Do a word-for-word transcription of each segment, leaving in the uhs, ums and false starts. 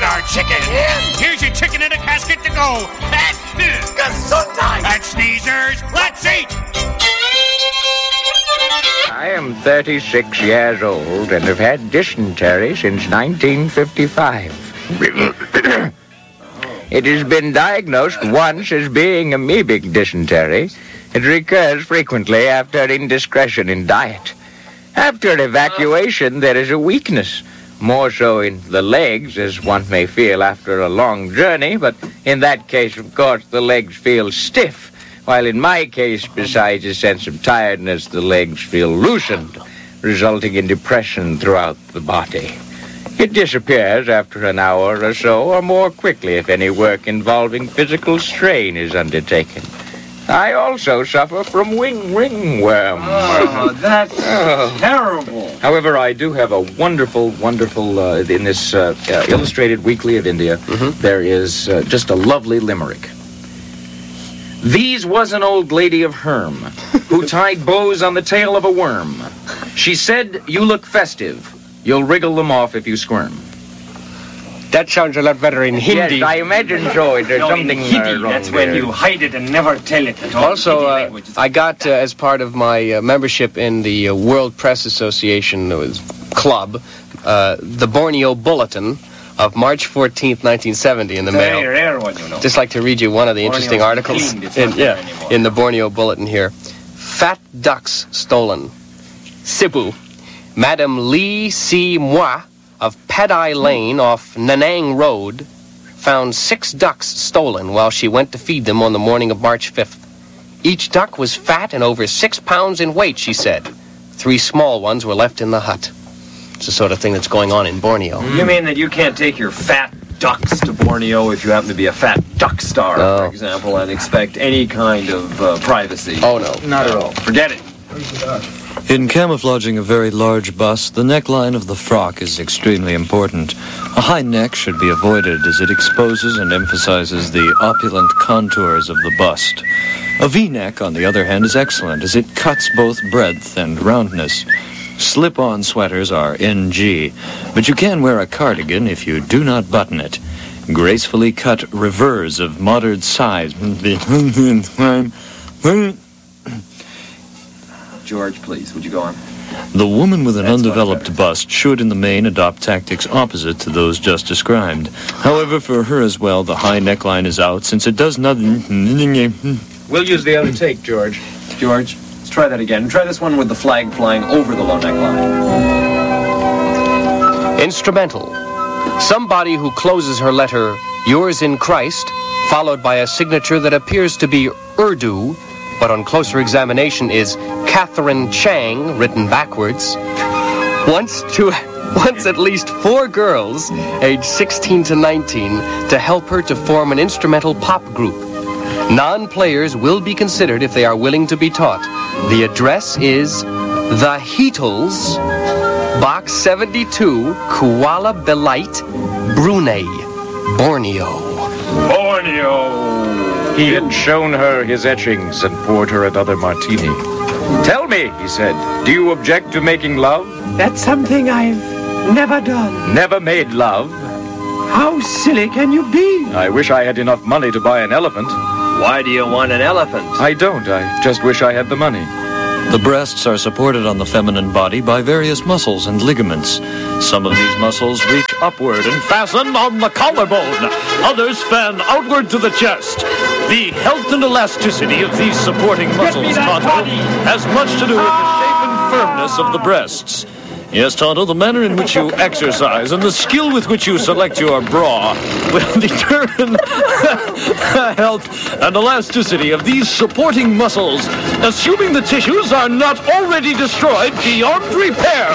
our chicken. Here's your chicken in a casket to go. That's Gesundheit. That's sneezers. Let's eat. I am thirty-six years old and have had dysentery since nineteen fifty-five. It has been diagnosed once as being amoebic dysentery. It recurs frequently after indiscretion in diet. After evacuation, there is a weakness, more so in the legs, as one may feel after a long journey, but in that case, of course, the legs feel stiff, while in my case, besides a sense of tiredness, the legs feel loosened, resulting in depression throughout the body. It disappears after an hour or so, or more quickly if any work involving physical strain is undertaken. I also suffer from wing ringworm. Oh, that's oh. terrible. However, I do have a wonderful, wonderful, uh, in this uh, uh, Illustrated Weekly of India, mm-hmm. there is uh, just a lovely limerick. These was an old lady of Herm, who tied bows on the tail of a worm. She said, you look festive. You'll wriggle them off if you squirm. That sounds a lot better in Hindi. Yes, I imagine so. There's no, something in Hindi, uh, wrong that's there. when you hide it and never tell it at all. Also, uh, I got, uh, as part of my uh, membership in the uh, World Press Association uh, club, uh, the Borneo Bulletin of March fourteenth, nineteen seventy in the Very mail. rare one, you know. Just like to read you one of the Borneo interesting articles in, yeah, in the Borneo Bulletin here. Fat ducks stolen. Cebu. Madam Lee Si Moi of Padai Lane off Nanang Road found six ducks stolen while she went to feed them on the morning of March fifth. Each duck was fat and over six pounds in weight, she said. Three small ones were left in the hut. It's the sort of thing that's going on in Borneo. You mean that you can't take your fat ducks to Borneo if you happen to be a fat duck star, no. for example, and expect any kind of uh, privacy? Oh, no. Not at all. Forget it. In camouflaging a very large bust, the neckline of the frock is extremely important. A high neck should be avoided as it exposes and emphasizes the opulent contours of the bust. A V-neck, on the other hand, is excellent as it cuts both breadth and roundness. Slip-on sweaters are N G, but you can wear a cardigan if you do not button it. Gracefully cut revers of moderate size. George, please, would you go on? The woman with an That's undeveloped bust should in the main adopt tactics opposite to those just described. However, for her as well, the high neckline is out since it does nothing. We'll use the other take, George. George, let's try that again. Try this one with the flag flying over the low neckline. Instrumental. Somebody who closes her letter, yours in Christ, followed by a signature that appears to be Urdu, but on closer examination is Catherine Chang, written backwards. Once to once at least four girls, aged sixteen to nineteen, to help her to form an instrumental pop group. Non-players will be considered if they are willing to be taught. The address is The Heatles, Box seventy-two, Kuala Belait, Brunei, Borneo. Borneo! He had shown her his etchings and poured her another martini. Tell me, he said, do you object to making love? That's something I've never done. Never made love? How silly can you be? I wish I had enough money to buy an elephant. Why do you want an elephant? I don't. I just wish I had the money. The breasts are supported on the feminine body by various muscles and ligaments. Some of these muscles reach upward and fasten on the collarbone. Others fan outward to the chest. The health and elasticity of these supporting muscles, Tonto, has much to do with the shape and firmness of the breasts. Yes, Tonto, the manner in which you exercise and the skill with which you select your bra will determine the health and elasticity of these supporting muscles, assuming the tissues are not already destroyed beyond repair.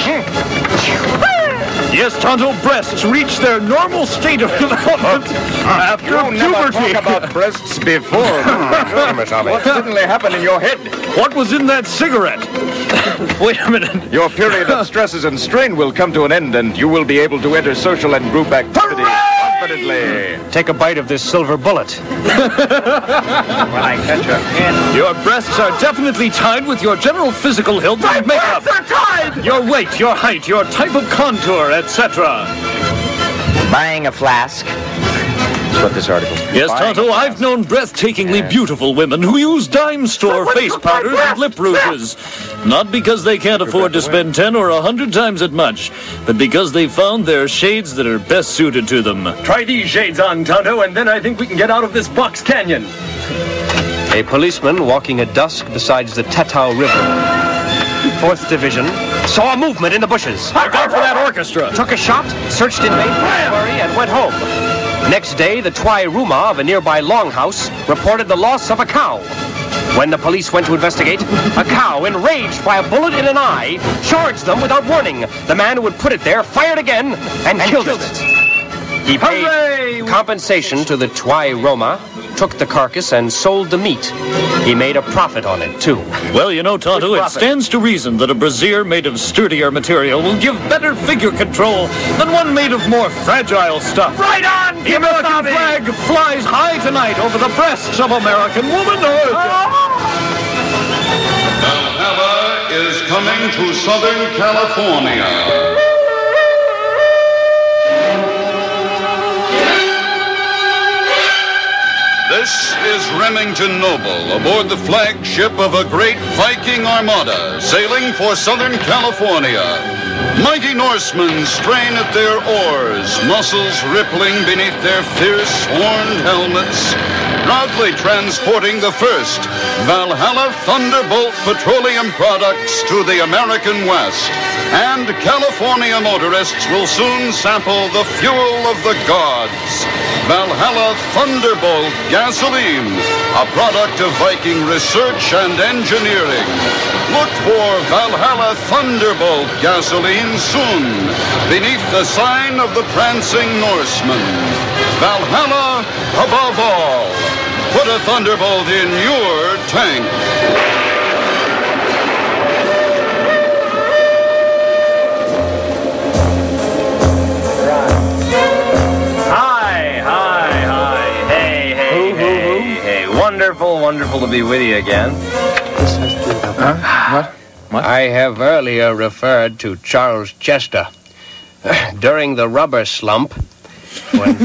Yes, Tonto, breasts reach their normal state of development after you puberty. never talk about breasts before. What suddenly happened in your head? What was in that cigarette? Wait a minute. Your period of stresses and strain will come to an end, and you will be able to enter social and group activity confidently. Take a bite of this silver bullet. When I catch a hen. Your breasts are definitely tied with your general physical health and makeup. Breasts are tied! Your weight, your height, your type of contour, et cetera. buying a flask. That's what this article is. Yes, Buying Tonto, a I've flask. known breathtakingly Yeah. beautiful women who use dime store face powders and lip rouges. Not because they can't afford to spend ten or a hundred times as much, but because they found their shades that are best suited to them. Try these shades on, Tonto, and then I think we can get out of this box canyon. A policeman walking at dusk beside the Tatao River, fourth Division, saw a movement in the bushes. Look out for that orchestra! Took a shot, searched in vain for a worry, and went home. Next day, the Twai Ruma of a nearby longhouse reported the loss of a cow. When the police went to investigate, a cow, enraged by a bullet in an eye, charged them without warning. The man who had put it there fired again and, and killed, killed it. it. He paid Hooray! compensation to the Twai Roma, took the carcass, and sold the meat. He made a profit on it, too. Well, you know, Tonto, Which it profit? stands to reason that a brassiere made of sturdier material will give better figure control than one made of more fragile stuff. Right on! The American flag flies high tonight over the breasts of American womanhood. Valhalla is coming to Southern California. This is Remington Noble aboard the flagship of a great Viking armada sailing for Southern California. Mighty Norsemen strain at their oars, muscles rippling beneath their fierce horned helmets, proudly transporting the first Valhalla Thunderbolt petroleum products to the American West. And California motorists will soon sample the fuel of the gods, Valhalla Thunderbolt gasoline, a product of Viking research and engineering. Look for Valhalla Thunderbolt gasoline soon, beneath the sign of the prancing Norseman. Valhalla above all. Put a Thunderbolt in your tank. Hi, hi, hi. Hey, hey, hey, hey. Wonderful, wonderful to be with you again. I have earlier referred to Charles Chester. During the rubber slump, when,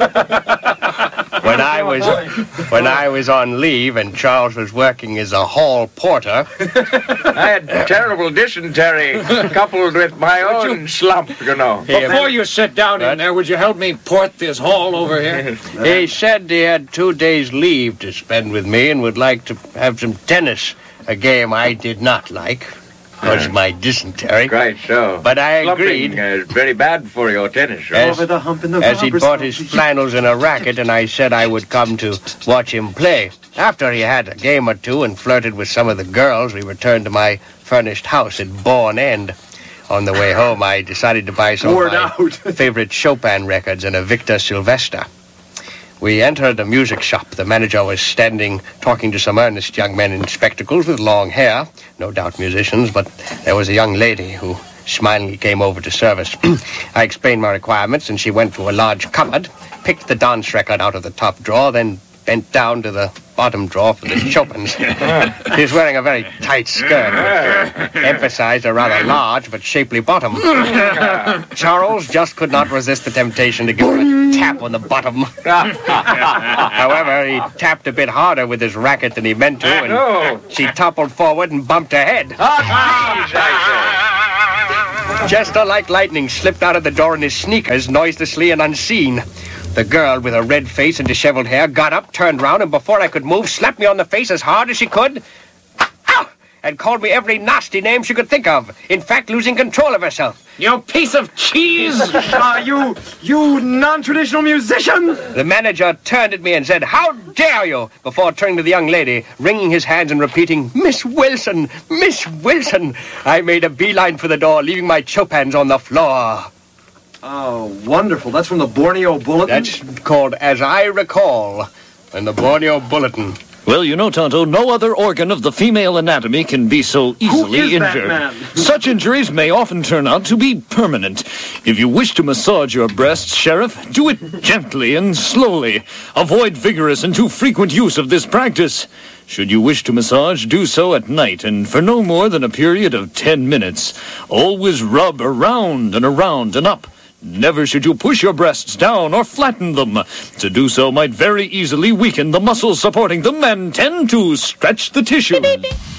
when I was when I was on leave and Charles was working as a hall porter. I had terrible dysentery coupled with my own slump, you know. Before you sit down in there, would you help me port this haul over here? He said he had two days' leave to spend with me and would like to have some tennis, a game I did not like. Was my dysentery. Quite so. But I Slumping agreed. is very bad for your tennis, right? As, Over the hump in the as he'd rubber bought slump. his flannels and a racket, and I said I would come to watch him play. After he had a game or two and flirted with some of the girls, we returned to my furnished house at Bourne End. On the way home, I decided to buy some Bored of my out. favorite Chopin records and a Victor Sylvester. We entered a music shop. The manager was standing talking to some earnest young men in spectacles with long hair, no doubt musicians, but there was a young lady who smilingly came over to service. I explained my requirements, and she went to a large cupboard, picked the dance record out of the top drawer, then bent down to the bottom drawer for the Chopins. She was wearing a very tight skirt, which emphasized a rather large but shapely bottom. Charles just could not resist the temptation to give her a tap on the bottom. However, he tapped a bit harder with his racket than he meant to, and she toppled forward and bumped her head. Chester, like lightning, slipped out of the door in his sneakers, noiselessly and unseen. The girl, with her red face and disheveled hair, got up, turned round, and before I could move, slapped me on the face as hard as she could, ow, and called me every nasty name she could think of, in fact, losing control of herself. You piece of cheese! Ah, you, you non-traditional musician! The manager turned at me and said, "How dare you?" before turning to the young lady, wringing his hands and repeating, "Miss Wilson, Miss Wilson." I made a beeline for the door, leaving my Chopins on the floor. Oh, wonderful. That's from the Borneo Bulletin? That's called As I Recall in the Borneo Bulletin. Well, you know, Tonto, no other organ of the female anatomy can be so easily is that injured. man? Such injuries may often turn out to be permanent. If you wish to massage your breasts, Sheriff, do it gently and slowly. Avoid vigorous and too frequent use of this practice. Should you wish to massage, do so at night and for no more than a period of ten minutes. Always rub around and around and up. Never should you push your breasts down or flatten them. To do so might very easily weaken the muscles supporting them and tend to stretch the tissues.